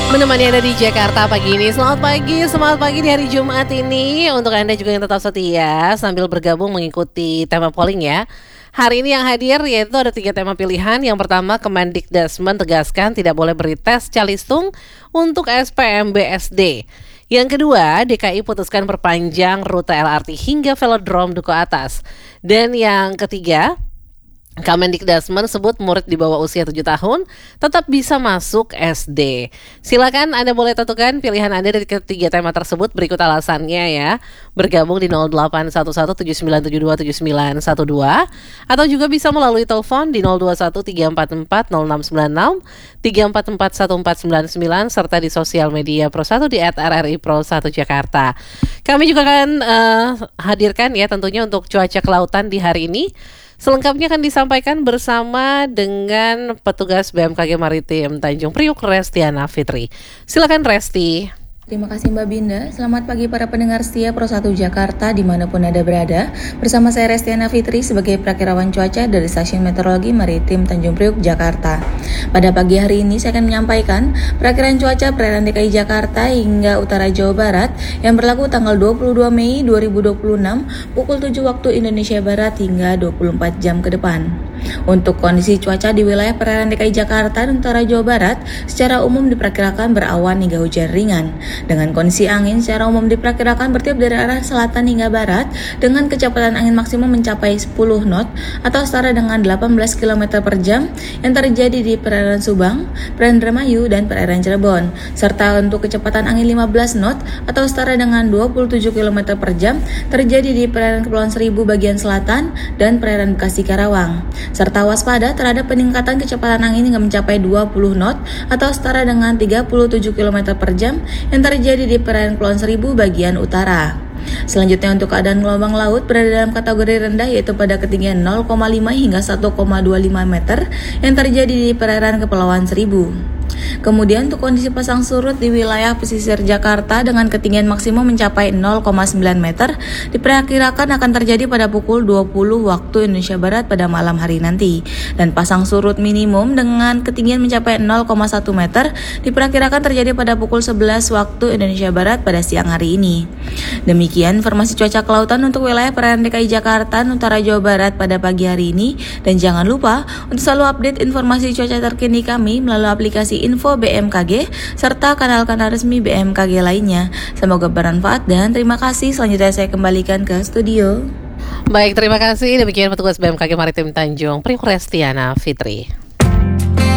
Menemani Anda di Jakarta pagi ini. Selamat pagi, semangat pagi di hari Jumat ini. Untuk Anda juga yang tetap setia sambil bergabung mengikuti tema polling ya. Hari ini yang hadir yaitu ada 3 tema pilihan. Yang pertama, Kemendikbud tegaskan tidak boleh beri tes calistung untuk SPMBSD. Yang kedua, DKI putuskan perpanjang rute LRT hingga Velodrome Duku Atas. Dan yang ketiga, Kemendikbud sebut murid di bawah usia 7 tahun tetap bisa masuk SD. Silakan Anda boleh tentukan pilihan Anda dari ketiga tema tersebut, berikut alasannya ya. Bergabung di 081179727912 atau juga bisa melalui telepon di 0213440696, 3441499 serta di sosial media Pro1 di @RRI Pro1 Jakarta. Kami juga akan hadirkan ya tentunya untuk cuaca kelautan di hari ini. Selengkapnya akan disampaikan bersama dengan petugas BMKG Maritim Tanjung Priuk, Restiana Fitri. Silakan Resti. Terima kasih Mbak Binda. Selamat pagi para pendengar setia Pro1 Jakarta dimanapun Anda berada. Bersama saya Restiana Fitri sebagai prakirawan cuaca dari Stasiun Meteorologi Maritim Tanjung Priuk, Jakarta. Pada pagi hari ini saya akan menyampaikan perakiraan cuaca perairan DKI Jakarta hingga utara Jawa Barat yang berlaku tanggal 22 Mei 2026 pukul 7 waktu Indonesia Barat hingga 24 jam ke depan. Untuk kondisi cuaca di wilayah perairan DKI Jakarta dan utara Jawa Barat secara umum diperkirakan berawan hingga hujan ringan. Dengan kondisi angin secara umum diperkirakan bertiup dari arah selatan hingga barat dengan kecepatan angin maksimum mencapai 10 knot atau setara dengan 18 km per jam yang terjadi di perairan Subang, perairan Indramayu, dan perairan Cirebon. Serta untuk kecepatan angin 15 knot atau setara dengan 27 km per jam terjadi di perairan Kepulauan Seribu bagian selatan dan perairan Bekasi Karawang. Serta waspada terhadap peningkatan kecepatan angin hingga mencapai 20 knot atau setara dengan 37 km per jam yang terjadi di perairan Kepulauan Seribu bagian utara. Selanjutnya untuk keadaan gelombang laut berada dalam kategori rendah yaitu pada ketinggian 0,5 hingga 1,25 meter yang terjadi di perairan Kepulauan Seribu. Kemudian untuk kondisi pasang surut di wilayah pesisir Jakarta dengan ketinggian maksimum mencapai 0,9 meter diperkirakan akan terjadi pada pukul 20 waktu Indonesia Barat pada malam hari nanti. Dan pasang surut minimum dengan ketinggian mencapai 0,1 meter diperkirakan terjadi pada pukul 11 waktu Indonesia Barat pada siang hari ini. Demikian informasi cuaca kelautan untuk wilayah perairan DKI Jakarta dan utara Jawa Barat pada pagi hari ini. Dan jangan lupa untuk selalu update informasi cuaca terkini kami melalui aplikasi Info BMKG serta kanal-kanal resmi BMKG lainnya. Semoga bermanfaat dan terima kasih. Selanjutnya saya kembalikan ke studio. Baik, terima kasih. Demikian petugas BMKG Maritim Tanjung Priok, Restiana Fitri.